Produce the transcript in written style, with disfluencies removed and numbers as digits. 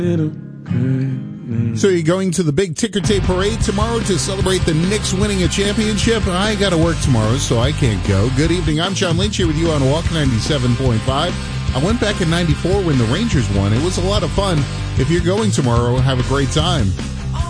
So you're going to the big ticker tape parade tomorrow to celebrate the Knicks winning a championship? I got to work tomorrow, so I can't go. Good evening. I'm John Lynch here with you on Walk 97.5. I went back in 94 when the Rangers won. It was a lot of fun. If you're going tomorrow, have a great time.